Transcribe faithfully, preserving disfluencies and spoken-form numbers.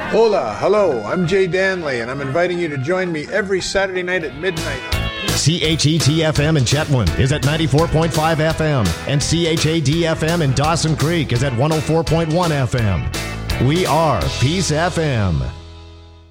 Hola, hello, I'm Jay Danley, and I'm inviting you to join me every Saturday night at midnight. C H E T F M in Chetwynd is at ninety-four point five F M, and C H A D F M in Dawson Creek is at one oh four point one F M. We are Peace F M.